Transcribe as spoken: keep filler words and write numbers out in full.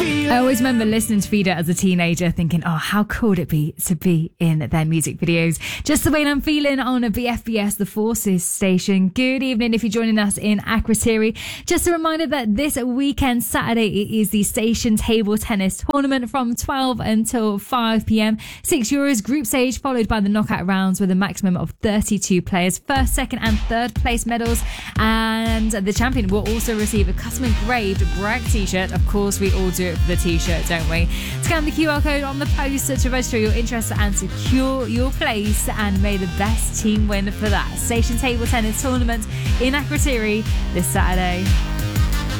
I always remember listening to Feeder as a teenager thinking, oh, how cool would it be to be in their music videos? Just the way I'm feeling on a B F B S, the Forces station. Good evening if you're joining us in Akrotiri. Just a reminder that this weekend, Saturday, it is the station table tennis tournament from twelve until five p.m. Six Euros group stage, followed by the knockout rounds with a maximum of thirty-two players. First, second and third place medals. And the champion will also receive a custom engraved Bragg t-shirt. Of course, we all do it for the t-shirt, don't we? Scan the Q R code on the poster to register your interest and secure your place, and may the best team win for that station table tennis tournament in Akrotiri this Saturday.